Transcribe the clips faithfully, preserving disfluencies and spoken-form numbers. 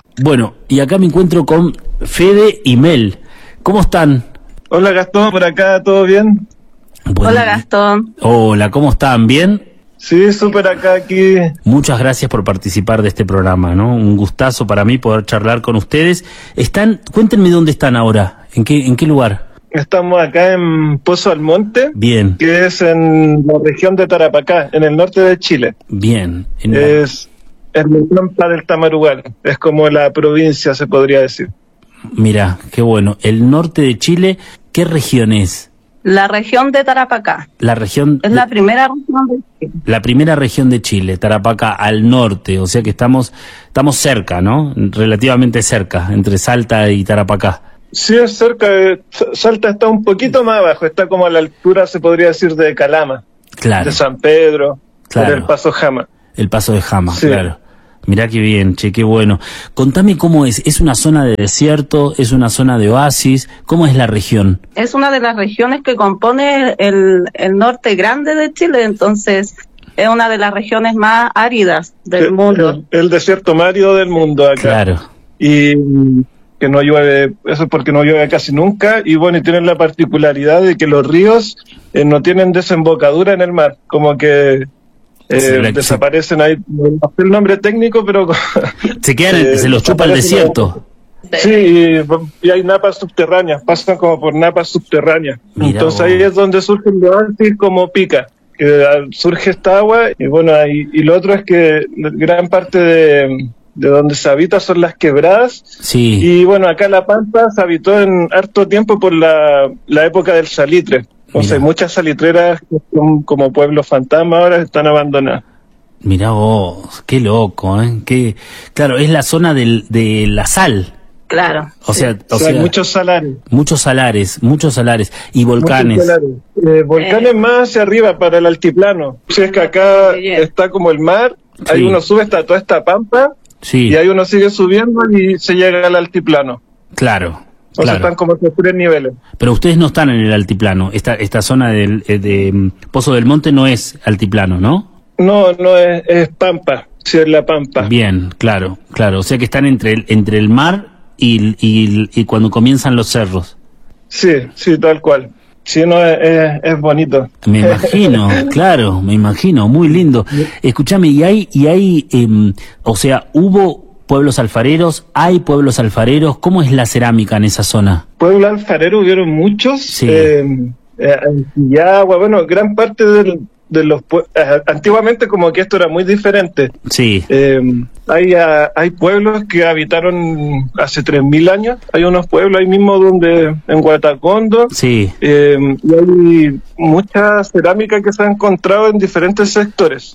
Bueno, y acá me encuentro con Fede y Mel. ¿Cómo están? Hola Gastón, por acá, ¿todo bien? Bueno, hola Gastón. Hola, ¿cómo están? ¿Bien? Sí, súper acá, aquí. Muchas gracias por participar de este programa, ¿no? Un gustazo para mí poder charlar con ustedes. Están, cuéntenme dónde están ahora, ¿en qué, en qué lugar? Estamos acá en Pozo Almonte, Bien. Que es en la región de Tarapacá, en el norte de Chile. Bien. En es la... en la pampa del Tamarugal, es como la provincia, se podría decir. Mira, qué bueno. El norte de Chile, ¿qué región es? La región de Tarapacá. La región... Es de... la primera región de Chile. La primera región de Chile, Tarapacá, al norte, o sea que estamos, estamos cerca, ¿no? Relativamente cerca, entre Salta y Tarapacá. Sí, es cerca, de, Salta está un poquito más abajo, está como a la altura, se podría decir, de Calama, claro, de San Pedro, claro, del Paso Jama. El Paso de Jama, sí. Claro. Mirá qué bien, che, qué bueno. Contame cómo es, ¿es una zona de desierto, es una zona de oasis? ¿Cómo es la región? Es una de las regiones que compone el, el norte grande de Chile, entonces es una de las regiones más áridas del el, mundo. El, el desierto más árido del mundo acá. Claro. Y... que no llueve, eso es porque no llueve casi nunca, y bueno, y tienen la particularidad de que los ríos eh, no tienen desembocadura en el mar, como que eh, sí, desaparecen ahí, no sé el nombre técnico, pero... Se quedan, eh, se los chupa el desierto. Sí, y, y hay napas subterráneas, pasan como por napas subterráneas. Mirá, entonces ahí es donde surgen los oasis como Pica, que surge esta agua, y bueno, y, y lo otro es que gran parte de... de donde se habita son las quebradas. Sí. Y bueno, acá La Pampa se habitó en harto tiempo por la, la época del salitre. Entonces hay muchas salitreras que son como pueblos fantasma ahora, están abandonadas. Mirá vos, qué loco, ¿eh? Qué... Claro, es la zona del, de la sal. Claro. O sea, o o sea, sea, hay muchos salares. Muchos salares, muchos salares. Y volcanes. Salares. Eh, volcanes eh. más hacia arriba, para el altiplano. Si es que acá eh, está como el mar, sí. Ahí uno sube hasta toda esta pampa. Sí. Y ahí uno sigue subiendo y se llega al altiplano. Claro. O claro. sea, están como esos tres niveles. Pero ustedes no están en el altiplano. Esta esta zona del, de, de Pozo del Monte no es altiplano, ¿no? No, no es, es pampa. Sí, es la pampa. Bien, claro, claro. O sea que están entre el, entre el mar y, y, y cuando comienzan los cerros. Sí, sí, tal cual. Sí, no, es, es, es bonito. Me imagino, claro, me imagino, muy lindo. Escúchame, y hay, y hay, eh, o sea, hubo pueblos alfareros, hay pueblos alfareros, ¿cómo es la cerámica en esa zona? Pueblos alfareros hubieron muchos, sí. eh, eh, en Quillagua, bueno, gran parte del, de los eh, antiguamente como que esto era muy diferente. Sí. Eh, hay, a, hay pueblos que habitaron hace tres mil años, hay unos pueblos ahí mismo donde, en Guatacondo, sí. eh, y hay mucha cerámica que se ha encontrado en diferentes sectores.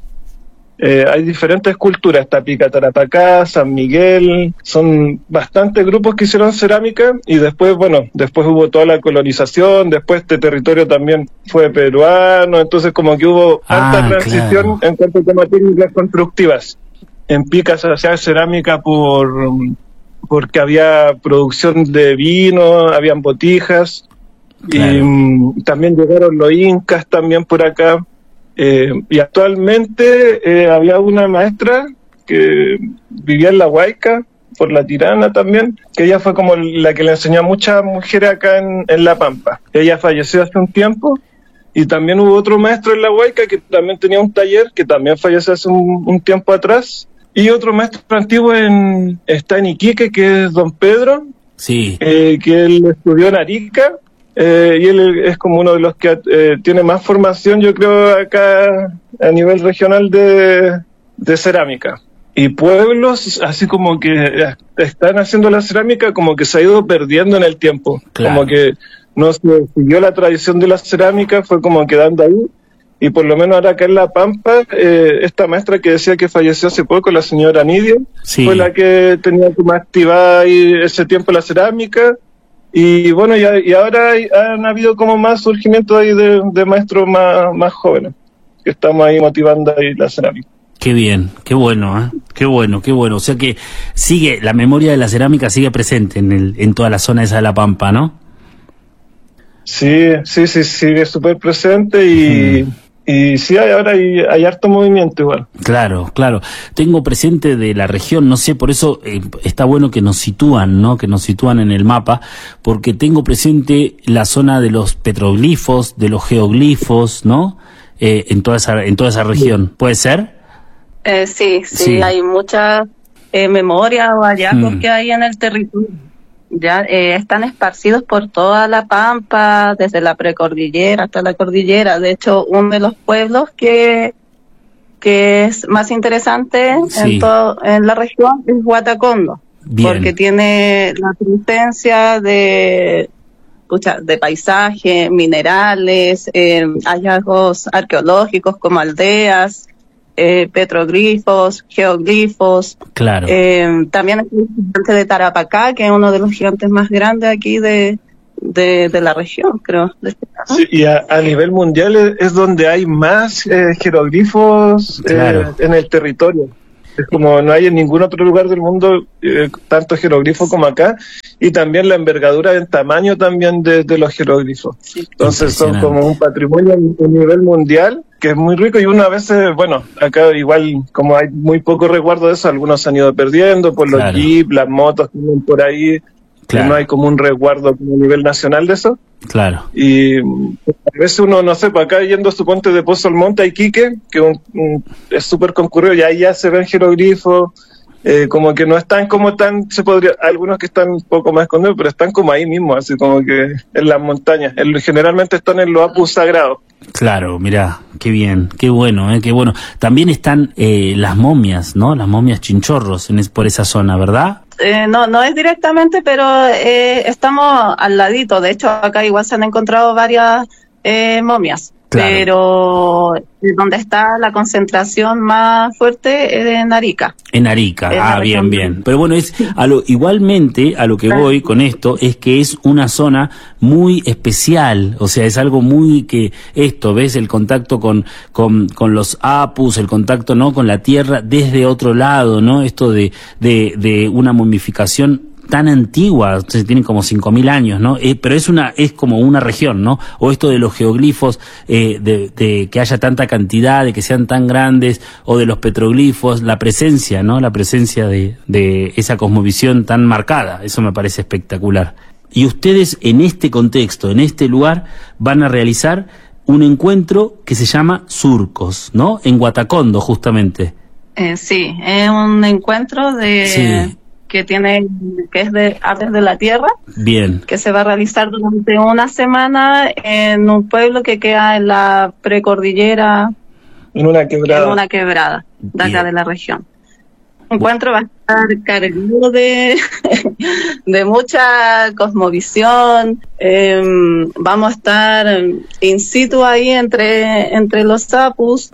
Eh, hay diferentes culturas, está Pica Tarapacá, San Miguel, son bastantes grupos que hicieron cerámica y después, bueno, después hubo toda la colonización, después este territorio también fue peruano, entonces como que hubo ah, alta transición, claro, en cuanto a temas técnicas constructivas. En Pica se hacía cerámica por porque había producción de vino, habían botijas, claro, y um, también llegaron los incas también por acá. Eh, y actualmente eh, había una maestra que vivía en La Huayca, por La Tirana también, que ella fue como la que le enseñó a muchas mujeres acá en, en La Pampa. Ella falleció hace un tiempo, y también hubo otro maestro en La Huayca que también tenía un taller, que también falleció hace un, un tiempo atrás, y otro maestro antiguo en, está en Iquique, que es don Pedro, sí, eh, que él estudió en Arica. Eh, y él es como uno de los que eh, tiene más formación, yo creo, acá a nivel regional de, de cerámica. Y pueblos, así como que están haciendo la cerámica, como que se ha ido perdiendo en el tiempo. Claro. Como que no se siguió la tradición de la cerámica, fue como quedando ahí. Y por lo menos ahora acá en La Pampa, eh, esta maestra que decía que falleció hace poco, la señora Nidio, sí, fue la que tenía como activada ahí ese tiempo la cerámica. Y bueno, y, y ahora hay, han habido como más surgimiento ahí de, de maestros más, más jóvenes, que estamos ahí motivando ahí la cerámica. Qué bien, qué bueno, ¿eh? Qué bueno, qué bueno. O sea que sigue, la memoria de la cerámica sigue presente en el, en toda la zona esa de La Pampa, ¿no? Sí, sí, sí, sigue súper presente y, mm. Y sí, hay, ahora hay, hay harto movimiento igual. Claro, claro. Tengo presente de la región, no sé, por eso eh, está bueno que nos sitúan, ¿no? Que nos sitúan en el mapa, porque tengo presente la zona de los petroglifos, de los geoglifos, ¿no? Eh, en toda esa, en toda esa región. ¿Puede ser? Eh, sí, sí, Sí. hay muchas eh, memorias o hallazgos Mm. que hay en el territorio. Ya eh, están esparcidos por toda la Pampa, desde la precordillera hasta la cordillera. De hecho, uno de los pueblos que que es más interesante Sí. en todo en la región es Guatacondo, Bien. porque tiene la presencia de pucha, de paisaje, minerales, eh, hallazgos arqueológicos como aldeas, eh, petroglifos, geoglifos. Claro. Eh, también es el gigante de Tarapacá, que es uno de los gigantes más grandes aquí de, de, de la región, creo. De este caso. Sí, y a, a nivel mundial es, es donde hay más eh, jeroglifos eh, Claro. en el territorio. Es como no hay en ningún otro lugar del mundo eh, tanto jeroglifos como acá, y también la envergadura en tamaño también de, de los jeroglifos. Entonces son como un patrimonio a nivel mundial que es muy rico, y uno a veces, bueno, acá igual como hay muy poco resguardo de eso, algunos se han ido perdiendo por los Claro. jeeps, las motos que vienen por ahí, Claro. que no hay como un resguardo como a nivel nacional de eso. Claro. Y mm, a veces uno, no sé, para acá yendo a su puente de Pozo al Monte a Iquique, que un, un, es súper concurrido, y ahí ya se ven jeroglifos, eh, como que no están como tan, se podría, algunos que están un poco más escondidos, pero están como ahí mismo, así como que en las montañas. En, generalmente están en los apus sagrados. Claro, mirá, qué bien, qué bueno, eh, qué bueno. También están eh, las momias, ¿no? Las momias chinchorros en es, por esa zona, ¿verdad? Eh, no, no es directamente, pero eh, estamos al ladito. De hecho, acá igual se han encontrado varias eh, momias. Claro. Pero eh, donde está la concentración más fuerte es en Arica. En Arica, En la ah, bien, región. bien. Pero bueno, es a lo, igualmente a lo que voy con esto es que es una zona muy especial, o sea, es algo muy que esto, ves el contacto con con, con los apus, el contacto no con la tierra desde otro lado, ¿no? Esto de de, de una momificación tan antigua, se tienen como cinco mil años, ¿no? Eh, pero es una es como una región, ¿no? O esto de los geoglifos, eh, de, de que haya tanta cantidad, de que sean tan grandes, o de los petroglifos, la presencia, ¿no? La presencia de, de esa cosmovisión tan marcada, eso me parece espectacular. Y ustedes en este contexto, en este lugar, van a realizar un encuentro que se llama Surcos, ¿no? En Guatacondo, justamente. Eh, sí, es un encuentro de Sí. que tiene que es de Aves de la Tierra, Bien, que se va a realizar durante una semana en un pueblo que queda en la precordillera, En una en quebrada. una quebrada de acá Bien. de la región. El encuentro va a estar cargado de, de mucha cosmovisión. Eh, vamos a estar in situ ahí entre, entre los apus.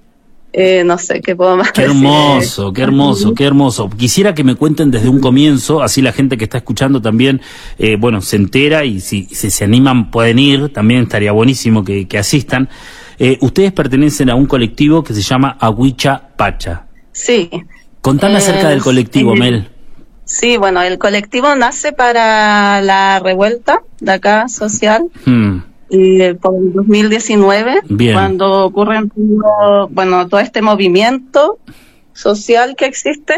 Eh, no sé qué puedo más qué decir. hermoso, qué hermoso, qué hermoso. Quisiera que me cuenten desde un comienzo, así la gente que está escuchando también, eh, bueno, se entera, y si, si se animan pueden ir, también estaría buenísimo que, que asistan. Eh, ustedes pertenecen a un colectivo que se llama Aguicha Pacha. Sí. Contame Eh, acerca del colectivo, sí. Mel. Sí, bueno, el colectivo nace para la revuelta de acá social. Hmm, Eh, por el dos mil diecinueve, Bien. cuando ocurre todo, bueno, todo este movimiento social que existe,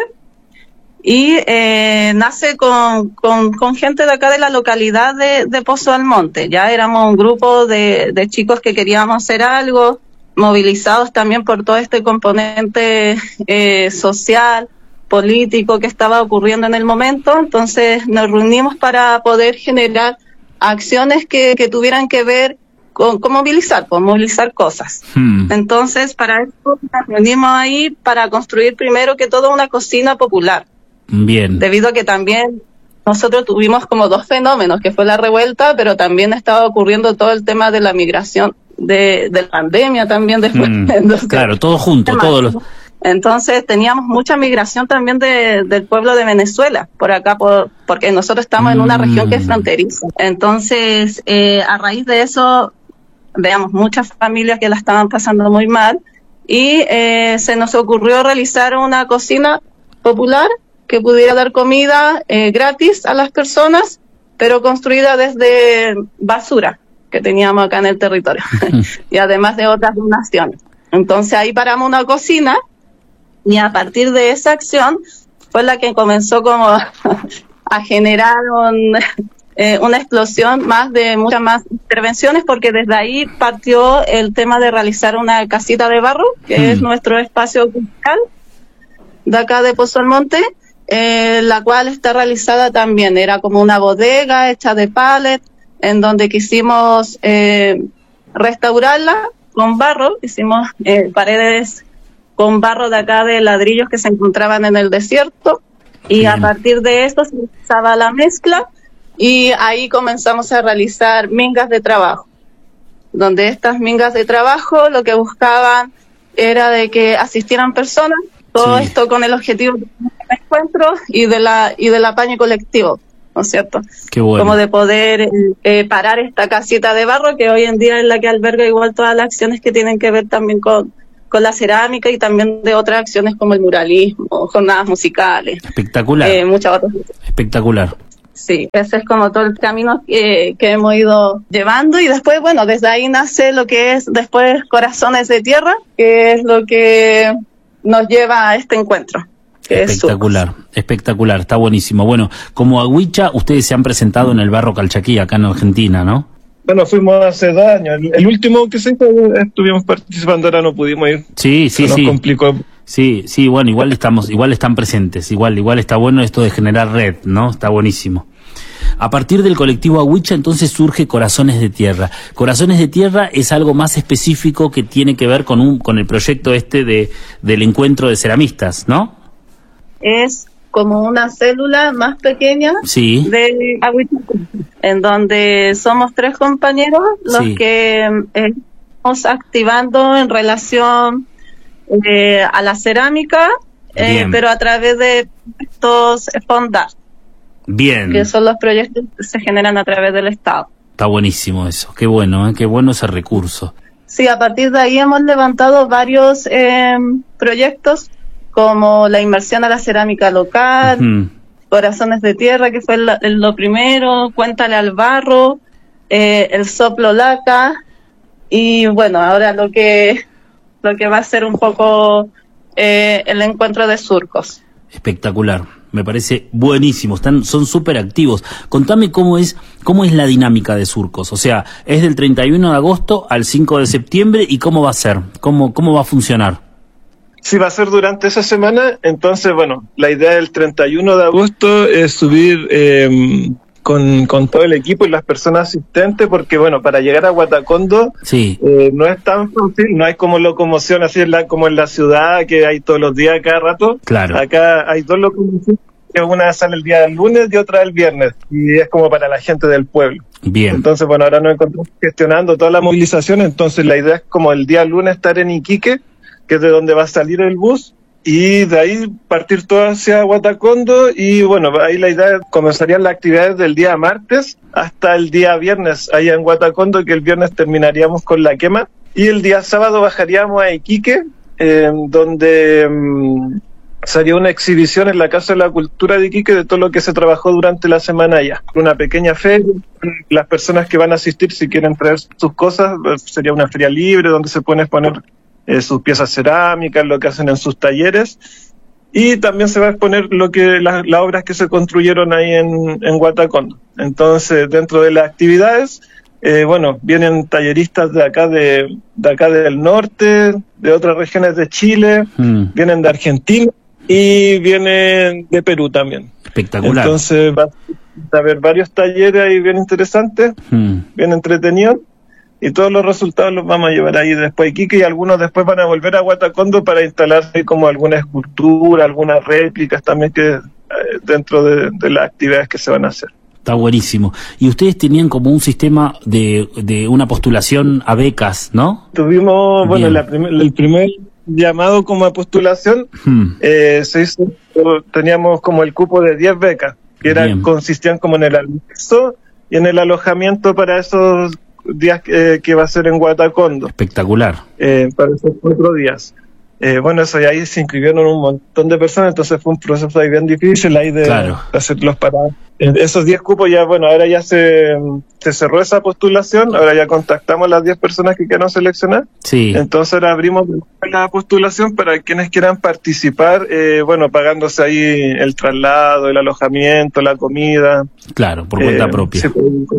y eh, nace con, con, con gente de acá de la localidad de, de Pozo Almonte. Ya éramos un grupo de, de chicos que queríamos hacer algo, movilizados también por todo este componente eh, social, político que estaba ocurriendo en el momento. Entonces nos reunimos para poder generar acciones que, que tuvieran que ver con, con movilizar, con movilizar cosas. hmm, Entonces, para eso nos reunimos ahí para construir primero que todo una cocina popular, bien. debido a que también nosotros tuvimos como dos fenómenos, que fue la revuelta, pero también estaba ocurriendo todo el tema de la migración, de, de la pandemia también después. Hmm, Entonces, claro, todo junto, todos los... entonces teníamos mucha migración también de, del pueblo de Venezuela, por acá, por, porque nosotros estamos en una región que es Mm. fronteriza. Entonces, eh, a raíz de eso, veamos muchas familias que la estaban pasando muy mal, y eh, se nos ocurrió realizar una cocina popular que pudiera dar comida eh, gratis a las personas, pero construida desde basura que teníamos acá en el territorio, y además de otras donaciones. Entonces ahí paramos una cocina, y a partir de esa acción fue la que comenzó como a generar un, eh, una explosión más de muchas más intervenciones, porque desde ahí partió el tema de realizar una casita de barro, que mm. es nuestro espacio cultural de acá de Pozo Almonte, eh, la cual está realizada también, era como una bodega hecha de pallet, en donde quisimos eh, restaurarla con barro, hicimos eh, paredes con barro de acá de ladrillos que se encontraban en el desierto, y Bien. a partir de esto se usaba la mezcla, y ahí comenzamos a realizar mingas de trabajo, donde estas mingas de trabajo lo que buscaban era de que asistieran personas, todo sí. esto con el objetivo de encuentro y de la y del apaño colectivo, ¿no es cierto? Qué bueno. Como de poder eh, parar esta casita de barro, que hoy en día es la que alberga igual todas las acciones que tienen que ver también con, con la cerámica, y también de otras acciones como el muralismo, jornadas musicales. Espectacular. Eh, muchas otras. Espectacular. Sí, ese es como todo el camino que, que hemos ido llevando, y después, bueno, desde ahí nace lo que es después Corazones de Tierra, que es lo que nos lleva a este encuentro. Espectacular, espectacular, está buenísimo. Bueno, como Aguicha, ustedes se han presentado en el Barro Calchaquí, acá en Argentina, ¿no? Bueno, fuimos hace dos años. El, el último que se hizo, estuvimos participando, ahora no pudimos ir. Sí, sí, se nos sí. complicó. Sí, sí, bueno, igual estamos, igual están presentes, igual, igual está bueno esto de generar red, ¿no? Está buenísimo. A partir del colectivo Aguicha, entonces surge Corazones de Tierra. Corazones de Tierra es algo más específico que tiene que ver con un, con el proyecto este de del encuentro de ceramistas, ¿no? Es como una célula más pequeña sí. de Aguicha, en donde somos tres compañeros los sí. que eh, estamos activando en relación eh, a la cerámica, eh, pero a través de estos fondos. Bien. Que son los proyectos que se generan a través del Estado. Está buenísimo eso, qué bueno, ¿eh? Qué bueno ese recurso. Sí, a partir de ahí hemos levantado varios eh, proyectos, como la inversión a la cerámica local, uh-huh. Corazones de Tierra, que fue la, lo primero, Cuéntale al Barro, eh, el Soplo Laca, y bueno, ahora lo que, lo que va a ser un poco eh, el encuentro de surcos. Espectacular. Me parece buenísimo, están, son súper activos. Contame cómo es, cómo es la dinámica de surcos, o sea, es del treinta y uno de agosto al cinco de septiembre, y cómo va a ser, cómo, cómo va a funcionar. Sí, va a ser durante esa semana. Entonces, bueno, la idea del treinta y uno de agosto es subir eh, con, con todo el equipo y las personas asistentes, porque bueno, para llegar a Guatacondo sí. eh, no es tan fácil, no hay como locomoción así en la, como en la ciudad, que hay todos los días cada rato. Claro. Acá hay dos locomociones, que una sale el día del lunes y otra el viernes, y es como para la gente del pueblo. Bien. Entonces, bueno, ahora nos encontramos gestionando toda la movilización, entonces la idea es como el día lunes estar en Iquique, que es de donde va a salir el bus, y de ahí partir todo hacia Guatacondo, y bueno, ahí la idea comenzarían las actividades del día martes hasta el día viernes allá en Guatacondo, que el viernes terminaríamos con la quema, y el día sábado bajaríamos a Iquique, eh, donde um, sería una exhibición en la Casa de la Cultura de Iquique de todo lo que se trabajó durante la semana allá. Una pequeña feria, las personas que van a asistir, si quieren traer sus cosas, sería una feria libre donde se pueden exponer Eh, sus piezas cerámicas, lo que hacen en sus talleres, y también se va a exponer lo que las, las obras que se construyeron ahí en, en Guatacondo. Entonces, dentro de las actividades, eh, bueno, vienen talleristas de acá de, de acá del norte, de otras regiones de Chile, mm. vienen de Argentina y vienen de Perú también. Espectacular. Entonces va a haber varios talleres ahí bien interesantes, mm. bien entretenidos. Y todos los resultados los vamos a llevar ahí después a Iquique, y algunos después van a volver a Guatacondo para instalarse como alguna escultura, algunas réplicas también que eh, dentro de, de las actividades que se van a hacer. Está buenísimo. Y ustedes tenían como un sistema de, de una postulación a becas, ¿no? Tuvimos, bueno, la primer, el primer llamado como a postulación, hmm. eh, se hizo, teníamos como el cupo de diez becas, que eran, consistían como en el almuerzo y en el alojamiento para esos días eh, que va a ser en Guatacondo. Espectacular. Eh, para esos cuatro días. Eh, bueno, eso y ahí se inscribieron un montón de personas, entonces fue un proceso ahí bien difícil ahí de, claro. de hacer los parados. Esos diez cupos ya, bueno, ahora ya se, se cerró esa postulación, ahora ya contactamos a las diez personas que quieran seleccionar. Sí. Entonces ahora abrimos la postulación para quienes quieran participar, eh, bueno, pagándose ahí el traslado, el alojamiento, la comida. Claro, por cuenta eh, propia. Sí,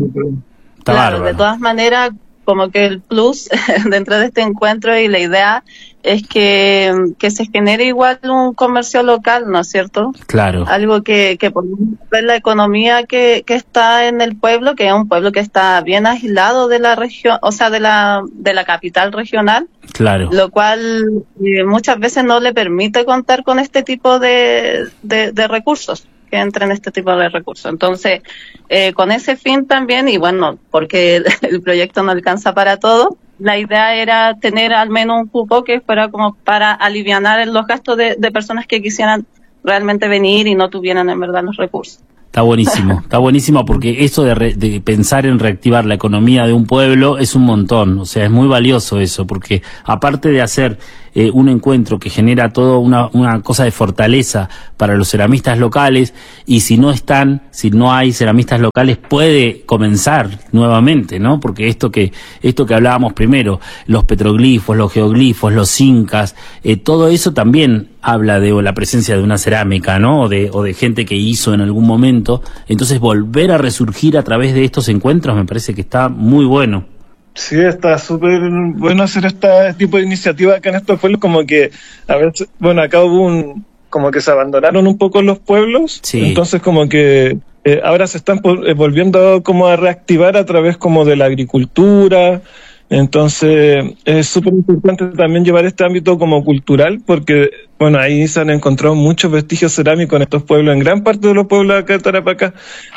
Está claro, bárbaro. de todas maneras, como que el plus dentro de este encuentro y la idea es que, que se genere igual un comercio local, ¿no es cierto? Claro. Algo que, que por ver la economía que, que está en el pueblo, que es un pueblo que está bien aislado de la región, o sea, de la, de la capital regional. Claro. Lo cual eh, muchas veces no le permite contar con este tipo de, de, de recursos, que entren este tipo de recursos. Entonces, eh, con ese fin también, y bueno, porque el, el proyecto no alcanza para todo, la idea era tener al menos un cupo que fuera como para alivianar los gastos de, de personas que quisieran realmente venir y no tuvieran en verdad los recursos. Está buenísimo, está buenísimo porque eso de, re, de pensar en reactivar la economía de un pueblo es un montón, o sea, es muy valioso eso, porque aparte de hacer eh, un encuentro que genera toda una, una cosa de fortaleza para los ceramistas locales, y si no están, si no hay ceramistas locales, puede comenzar nuevamente, ¿no? Porque esto que esto que hablábamos primero, los petroglifos, los geoglifos, los incas, eh, todo eso también habla de la presencia de una cerámica, ¿no? O de, o de gente que hizo en algún momento. Entonces, volver a resurgir a través de estos encuentros me parece que está muy bueno. Sí, está súper bueno hacer este tipo de iniciativa acá en estos pueblos, como que a veces, bueno, acá hubo un, como que se abandonaron un poco los pueblos, sí. Entonces como que eh, ahora se están eh, volviendo como a reactivar a través como de la agricultura. Entonces es súper importante también llevar este ámbito como cultural, porque bueno, ahí se han encontrado muchos vestigios cerámicos en estos pueblos, en gran parte de los pueblos acá de Tarapacá.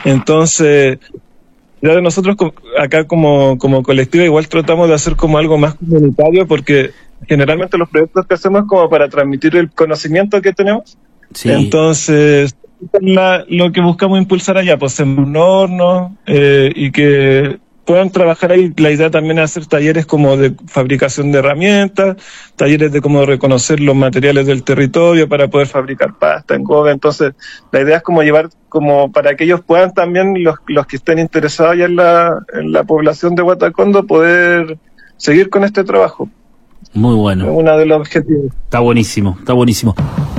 Entonces ya de nosotros acá como, como colectiva igual tratamos de hacer como algo más comunitario, porque generalmente los proyectos que hacemos es como para transmitir el conocimiento que tenemos. Sí. Entonces la, lo que buscamos impulsar allá, pues en un horno eh, y que puedan trabajar ahí. La idea también es hacer talleres como de fabricación de herramientas, talleres de cómo reconocer los materiales del territorio para poder fabricar pasta, engobe. Entonces, la idea es como llevar, como para que ellos puedan también, los, los que estén interesados ya en la, en la población de Guatacondo, poder seguir con este trabajo. Muy bueno. Es uno de los objetivos. Está buenísimo, está buenísimo.